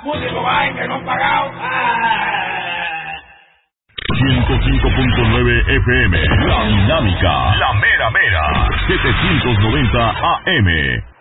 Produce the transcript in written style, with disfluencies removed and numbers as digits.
músico va que no han pagado. 105.9 FM, La Dinámica, La Mera Mera, 790 AM.